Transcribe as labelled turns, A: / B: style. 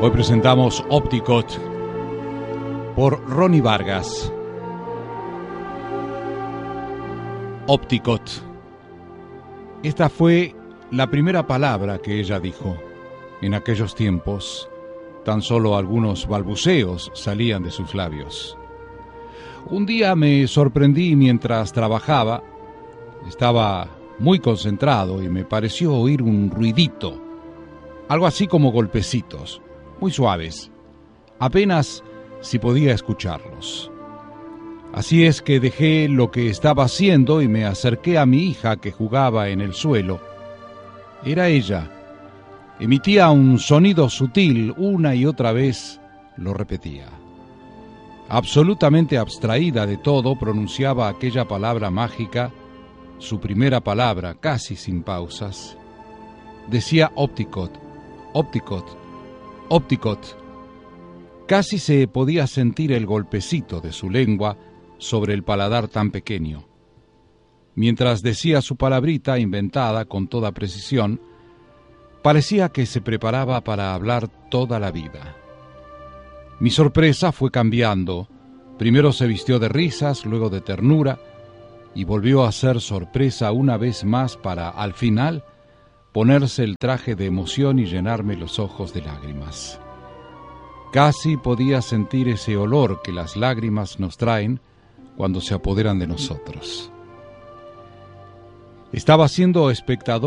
A: Hoy presentamos Opticot por Ronnie Vargas. Opticot. Esta fue la primera palabra que ella dijo. En aquellos tiempos, tan solo algunos balbuceos salían de sus labios. Un día me sorprendí mientras trabajaba. Estaba muy concentrado y me pareció oír un ruidito, algo así como golpecitos, muy suaves, apenas si podía escucharlos. Así es que dejé lo que estaba haciendo y me acerqué a mi hija que jugaba en el suelo. Era ella. Emitía un sonido sutil, una y otra vez lo repetía. Absolutamente abstraída de todo, pronunciaba aquella palabra mágica, su primera palabra, casi sin pausas. Decía Opticot, Opticot, Opticot. Casi se podía sentir el golpecito de su lengua sobre el paladar tan pequeño. Mientras decía su palabrita inventada con toda precisión, parecía que se preparaba para hablar toda la vida. Mi sorpresa fue cambiando. Primero se vistió de risas, luego de ternura, y volvió a ser sorpresa una vez más para, al final, ponerse el traje de emoción y llenarme los ojos de lágrimas. Casi podía sentir ese olor que las lágrimas nos traen cuando se apoderan de nosotros. Estaba siendo espectador